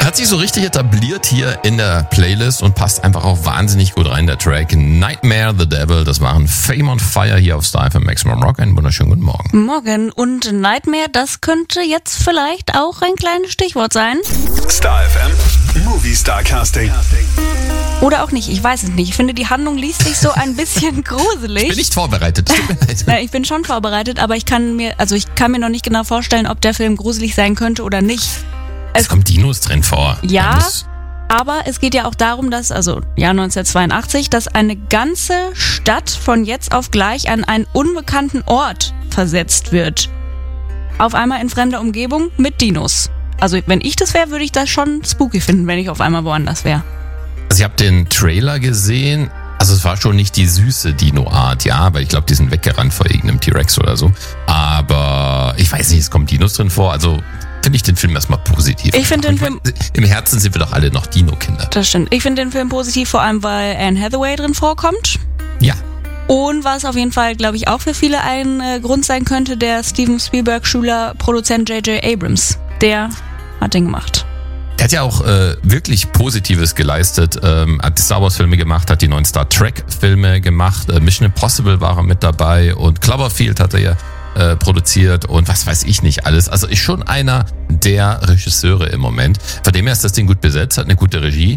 Hat sich so richtig etabliert hier in der Playlist und passt einfach auch wahnsinnig gut rein, der Track Nightmare the Devil. Das waren Fame on Fire hier auf Star FM Maximum Rock. Einen wunderschönen guten Morgen. Morgen. Und Nightmare, das könnte jetzt vielleicht auch ein kleines Stichwort sein. Star FM Movie Star Casting. Oder auch nicht, ich weiß es nicht. Ich finde, die Handlung liest sich so ein bisschen gruselig. Ich bin nicht vorbereitet, das tut mir leid. Na, ich bin schon vorbereitet, aber ich kann mir noch nicht genau vorstellen, ob der Film gruselig sein könnte oder nicht. Es kommt Dinos drin vor. Ja, aber es geht ja auch darum, dass, also Jahr 1982, dass eine ganze Stadt von jetzt auf gleich an einen unbekannten Ort versetzt wird. Auf einmal in fremder Umgebung mit Dinos. Also wenn ich das wäre, würde ich das schon spooky finden, wenn ich auf einmal woanders wäre. Also ich habe den Trailer gesehen. Also es war schon nicht die süße Dino-Art, ja, aber ich glaube, die sind weggerannt vor irgendeinem T-Rex oder so. Aber ich weiß nicht, es kommen Dinos drin vor, also finde ich den Film erstmal positiv. Ich finde den Film... Im Herzen sind wir doch alle noch Dino-Kinder. Das stimmt. Ich finde den Film positiv, vor allem weil Anne Hathaway drin vorkommt. Ja. Und was auf jeden Fall, glaube ich, auch für viele ein Grund sein könnte, der Steven Spielberg-Schüler, Produzent J.J. Abrams. Der hat den gemacht. Er hat ja auch wirklich Positives geleistet, hat die Star Wars Filme gemacht, hat die neuen Star Trek Filme gemacht, Mission Impossible war er mit dabei und Cloverfield hat er ja produziert und was weiß ich nicht alles. Also ist schon einer der Regisseure im Moment. Von dem her ist das Ding gut besetzt, hat eine gute Regie.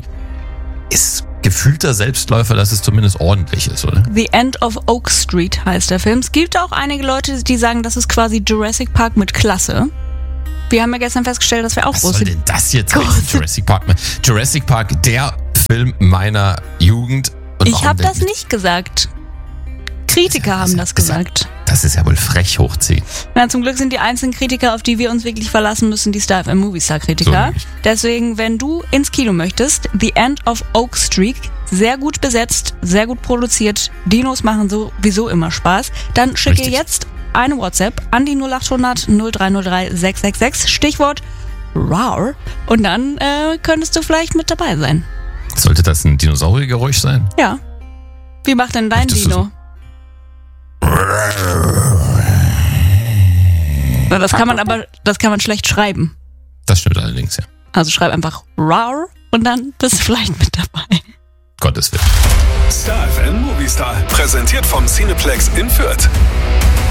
Ist gefühlter Selbstläufer, dass es zumindest ordentlich ist, oder? The End of Oak Street heißt der Film. Es gibt auch einige Leute, die sagen, das ist quasi Jurassic Park mit Klasse. Wir haben ja gestern festgestellt, dass wir auch Was soll denn das jetzt heißen, Jurassic Park? Jurassic Park, der Film meiner Jugend. Und ich habe das nicht gesagt. Kritiker haben das gesagt. Das ist ja wohl frech hoch 10. Na, zum Glück sind die einzelnen Kritiker, auf die wir uns wirklich verlassen müssen, die Star FM Movie Star Kritiker. So. Deswegen, wenn du ins Kino möchtest, The End of Oak Street, sehr gut besetzt, sehr gut produziert, Dinos machen sowieso immer Spaß, dann schicke jetzt eine WhatsApp an die 0800 0303 666, Stichwort RAR, und dann könntest du vielleicht mit dabei sein. Sollte das ein Dinosauriergeräusch sein? Ja. Wie macht denn dein Dino? Na, das kann man schlecht schreiben. Das stimmt allerdings, ja. Also schreib einfach RAR und dann bist du vielleicht mit dabei. Gottes Willen. Star FM Movie Star, präsentiert vom Cineplex in Fürth.